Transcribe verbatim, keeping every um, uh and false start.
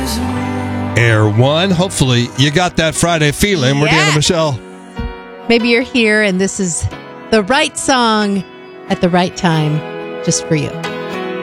Air One. Hopefully, you got that Friday feeling. We're Yes. Dan and Michelle. Maybe you're here and this is the right song at the right time just for you.